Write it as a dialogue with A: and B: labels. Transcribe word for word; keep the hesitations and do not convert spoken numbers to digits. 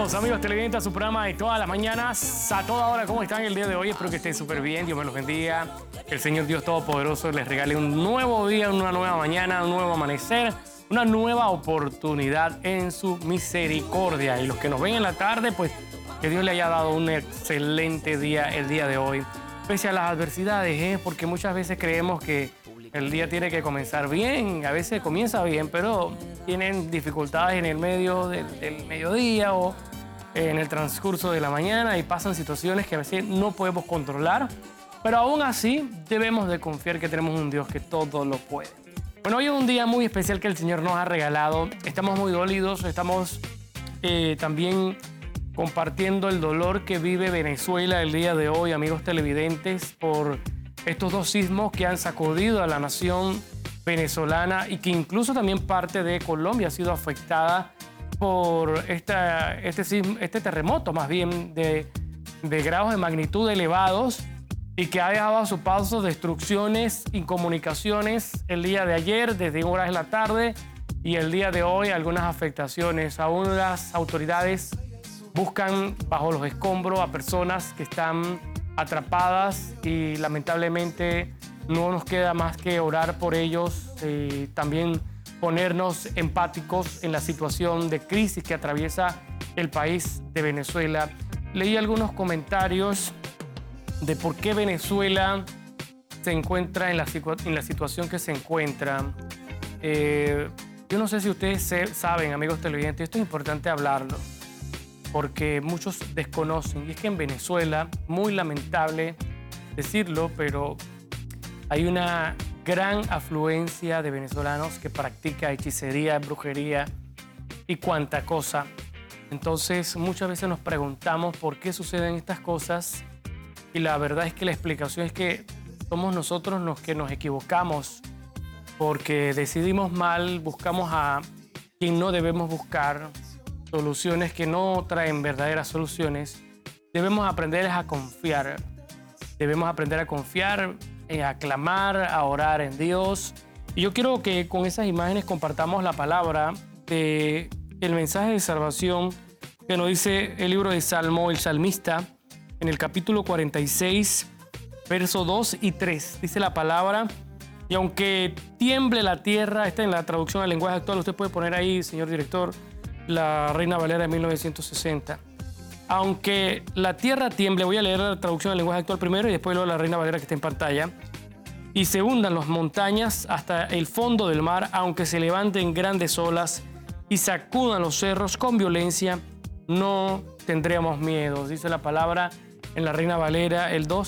A: Bienvenidos, amigos televidentes, a su programa de todas las mañanas, a toda hora. ¿Cómo están el día de hoy? Espero que estén súper bien. Dios me los bendiga. Que el Señor Dios Todopoderoso les regale un nuevo día, una nueva mañana, un nuevo amanecer, una nueva oportunidad en su misericordia. Y los que nos ven en la tarde, pues que Dios le haya dado un excelente día el día de hoy, pese a las adversidades, ¿eh? Porque muchas veces creemos que el día tiene que comenzar bien, a veces comienza bien, pero tienen dificultades en el medio del, del mediodía o en el transcurso de la mañana y pasan situaciones que a veces no podemos controlar, pero aún así debemos de confiar que tenemos un Dios que todo lo puede. Bueno, hoy es un día muy especial que el Señor nos ha regalado. Estamos muy dolidos, estamos eh, también compartiendo el dolor que vive Venezuela el día de hoy, amigos televidentes, por estos dos sismos que han sacudido a la nación venezolana y que incluso también parte de Colombia ha sido afectada por esta, este, sismo, este terremoto, más bien de, de grados de magnitud elevados, y que ha dejado a su paso destrucciones y comunicaciones el día de ayer, desde horas de la tarde, y el día de hoy algunas afectaciones. Aún las autoridades buscan bajo los escombros a personas que están atrapadas y lamentablemente no nos queda más que orar por ellos y también ponernos empáticos en la situación de crisis que atraviesa el país de Venezuela. Leí algunos comentarios de por qué Venezuela se encuentra en la, en la situación que se encuentra. Eh, yo no sé si ustedes se, saben, amigos televidentes, esto es importante hablarlo, porque muchos desconocen. Y es que en Venezuela, muy lamentable decirlo, pero hay una gran afluencia de venezolanos que practica hechicería, brujería y cuanta cosa. Entonces, muchas veces nos preguntamos por qué suceden estas cosas, y la verdad es que la explicación es que somos nosotros los que nos equivocamos, porque decidimos mal, buscamos a quien no debemos buscar, soluciones que no traen verdaderas soluciones. Debemos aprender a confiar. Debemos aprender a confiar, a clamar, a orar en Dios. Y yo quiero que con esas imágenes compartamos la palabra del mensaje de salvación que nos dice el libro de Salmo, el salmista, en el capítulo cuarenta y seis, versos dos y tres. Dice la palabra: y aunque tiemble la tierra, está en la traducción al lenguaje actual, usted puede poner ahí, señor director, la Reina Valera de mil novecientos sesenta. Aunque la tierra tiemble, voy a leer la traducción del lenguaje actual primero y después luego la Reina Valera que está en pantalla. Y se hundan las montañas hasta el fondo del mar, aunque se levanten grandes olas y sacudan los cerros con violencia, no tendremos miedo. Dice la palabra en la Reina Valera, el dos